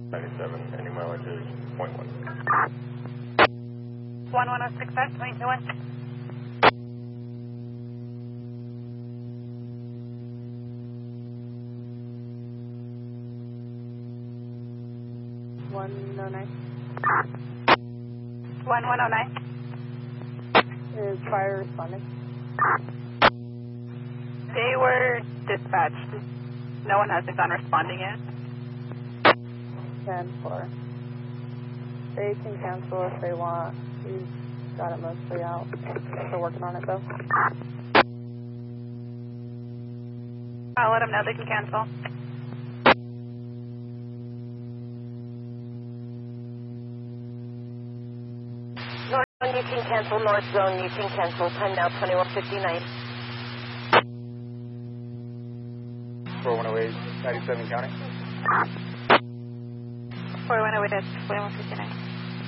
97, any mileage is .1. 11065, 221. $109. 1109. Is fire responding? They were dispatched. No one has begun responding yet. 10-4. They can cancel if they want. We've got it mostly out. They're working on it though. I'll let them know they can cancel. North Zone, you can cancel. North Zone, you can cancel. Time now, 21:59. 4108, 97 County. 4108, 2159.